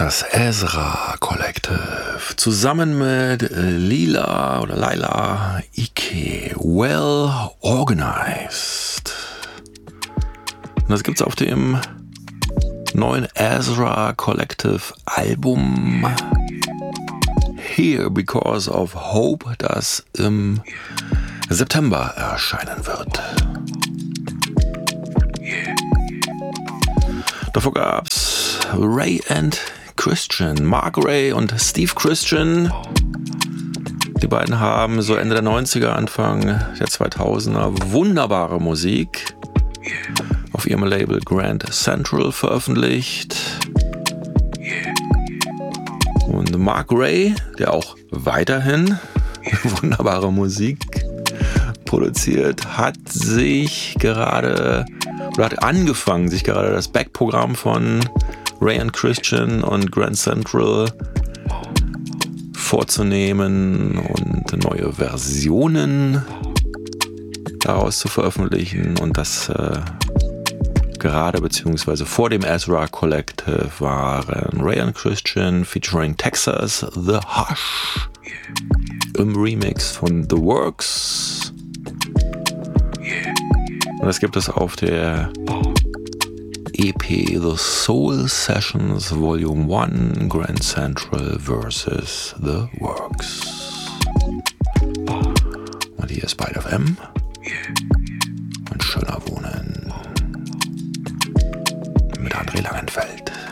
Das Ezra Collective zusammen mit Laila Ike, Well Organized. Und das gibt's auf dem neuen Ezra Collective Album Here Because of Hope, das im September erscheinen wird. Davor gab's Ray and Christian, Mark Ray und Steve Christian. Die beiden haben so Ende der 90er, Anfang der 2000er wunderbare Musik auf ihrem Label Grand Central veröffentlicht. Und Mark Ray, der auch weiterhin wunderbare Musik produziert, hat angefangen, sich gerade das Backprogramm von Ray and Christian und Grand Central vorzunehmen und neue Versionen daraus zu veröffentlichen. Und das gerade beziehungsweise vor dem Ezra Collective waren Ray and Christian featuring Texas The Hush im Remix von The Works. Und das gibt es auf der EP The Soul Sessions Volume 1 Grand Central vs. The Works. Und hier ist Byte FM und schöner Wohnen mit André Langenfeld.